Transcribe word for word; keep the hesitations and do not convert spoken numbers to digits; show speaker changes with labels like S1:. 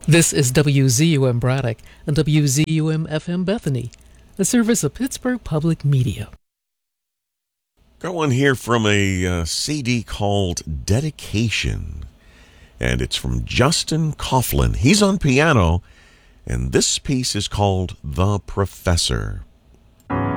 S1: This is W Z U M Braddock and W Z U M F M Bethany, a service of Pittsburgh Public Media.
S2: Got one here from a uh, C D called Dedication, and it's from Justin Coughlin. He's on piano, and this piece is called The Professor.